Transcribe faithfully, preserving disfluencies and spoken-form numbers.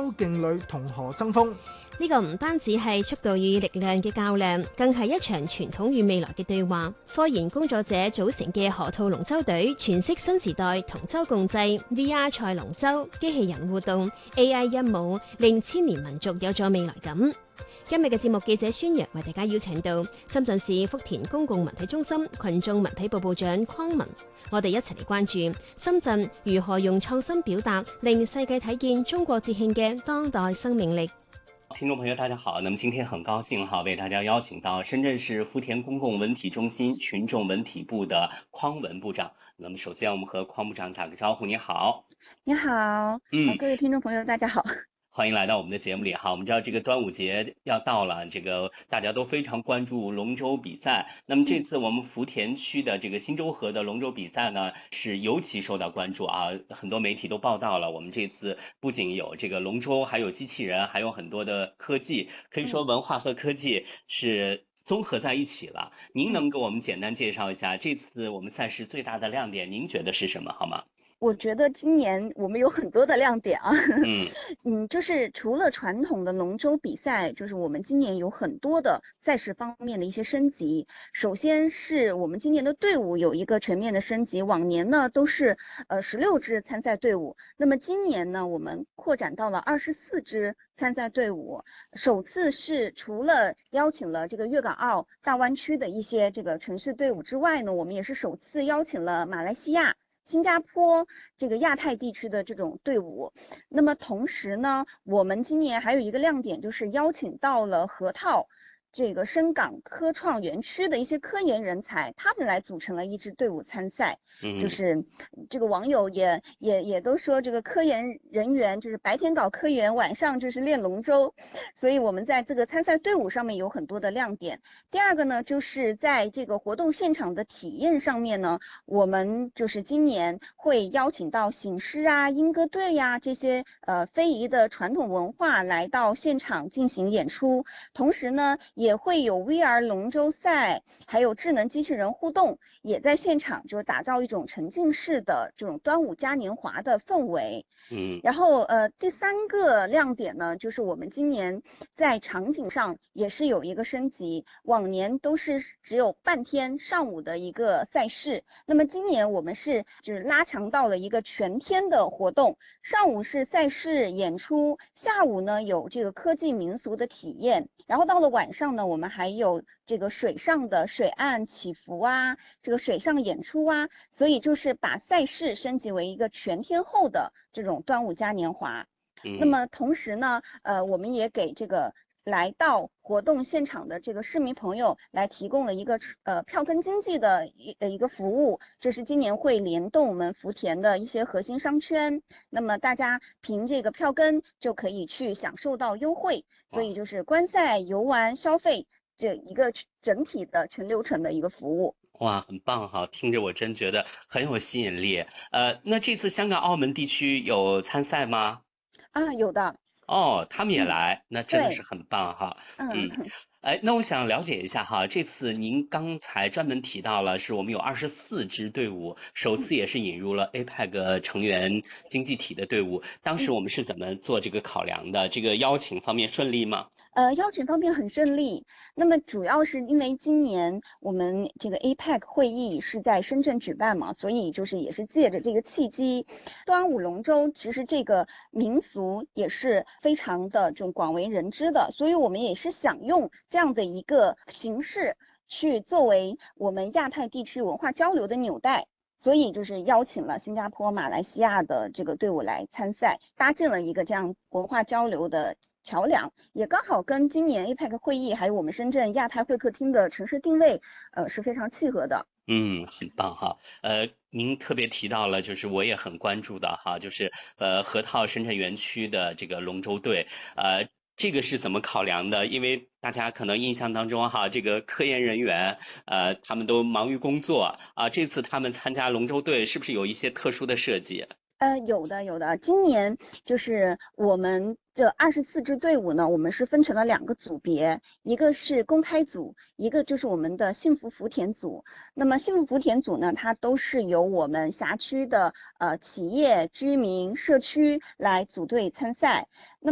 周勁旅同河爭鋒。 呢個唔單止係速度與力量嘅較量，更係一場傳統與未來嘅對話。科研工作者組成嘅河套龍舟隊，詮釋新時代同舟共濟 V R 賽龍舟、機器人互動、A I 音舞，令千年民族有咗未來感。今日嘅節目記者宣揚為大家邀請到深圳市福田公共文體中心群眾文體部部長匡文，我哋一齊嚟關注深圳如何用創新表達，令世界睇見中國節慶嘅當代生命力。 听众朋友大家好，那么今天很高兴哈，为大家邀请到深圳市福田公共文体中心群众文体部的匡文部长。那么首先我们和匡部长打个招呼。你好。 你好。嗯，各位听众朋友大家好， 欢迎来到我们的节目里哈。我们知道这个端午节要到了，这个大家都非常关注龙舟比赛。那么这次我们福田区的这个新洲河的龙舟比赛呢，是尤其受到关注啊，很多媒体都报道了。我们这次不仅有这个龙舟，还有机器人，还有很多的科技，可以说文化和科技是综合在一起了。您能给我们简单介绍一下这次我们赛事最大的亮点，您觉得是什么好吗？ 我觉得今年我们有很多的亮点啊， 嗯嗯，就是除了传统的龙舟比赛，就是我们今年有很多的赛事方面的一些升级。首先是我们今年的队伍有一个全面的升级，往年呢都是呃十六支参赛队伍，那么今年呢我们扩展到了二十四支参赛队伍，首次是除了邀请了这个粤港澳大湾区的一些这个城市队伍之外呢，我们也是首次邀请了马来西亚、新加坡这个亚太地区的这种队伍。那么同时呢，我们今年还有一个亮点，就是邀请到了河套这个深港科创园区的一些科研人才，他们来组成了一支队伍参赛。 嗯， 就是这个网友也也也都说，这个科研人员就是白天搞科研，晚上就是练龙舟，所以我们在这个参赛队伍上面有很多的亮点。第二个呢，就是在这个活动现场的体验上面呢，我们就是今年会邀请到醒狮啊、莺歌队呀、啊、这些呃非遗的传统文化来到现场进行演出，同时呢也会有 V R 龙舟赛，还有智能机器人互动，也在现场就是打造一种沉浸式的这种端午嘉年华的氛围。 嗯， 然后呃第三个亮点呢，就是我们今年在场景上也是有一个升级，往年都是只有半天上午的一个赛事，那么今年我们是就是拉长到了一个全天的活动，上午是赛事演出，下午呢有这个科技民俗的体验，然后到了晚上呢，我们还有这个水上的水岸祈福啊，这个水上演出啊，所以就是把赛事升级为一个全天候的这种端午嘉年华。 嗯， 那么同时呢，呃，我们也给这个来到活动现场的这个市民朋友来提供了一个呃票根经济的一呃一个服务，这是今年会联动我们福田的一些核心商圈，那么大家凭这个票根就可以去享受到优惠，所以就是观赛、游玩、消费这一个整体的全流程的一个服务。 哇，很棒哈！听着我真觉得很有吸引力。呃，那这次香港、澳门地区有参赛吗？ 啊，有的。 哦，他们也来， 嗯、 那真的是很棒哈。 嗯， 嗯，哎，那我想了解一下哈，这次您刚才专门提到了，是我们有二十四支队伍，首次也是引入了 A P E C 成员经济体的队伍，当时我们是怎么做这个考量的？这个邀请方面顺利吗？ 呃，邀请方面很顺利。那么主要是因为今年我们这个 A P E C 会议是在深圳举办嘛，所以就是也是借着这个契机，端午龙舟其实这个民俗也是非常的这种广为人知的，所以我们也是想用这样的一个形式去作为我们亚太地区文化交流的纽带。所以就是邀请了新加坡、马来西亚的这个队伍来参赛，搭建了一个这样文化交流的桥梁，也刚好跟今年 A P E C 会议还有我们深圳亚太会客厅的城市定位呃是非常契合的。 嗯，很棒哈。呃，您特别提到了，就是我也很关注的哈，就是呃河套深圳园区的这个龙舟队，呃。这个是怎么考量的？因为大家可能印象当中哈，这个科研人员，呃，他们都忙于工作啊。这次他们参加龙舟队，是不是有一些特殊的设计？ 呃，有的有的，今年就是我们这二十四支队伍呢，我们是分成了两个组别，一个是公开组，一个就是我们的幸福福田组。那么幸福福田组呢，它都是由我们辖区的呃企业、居民、社区来组队参赛。那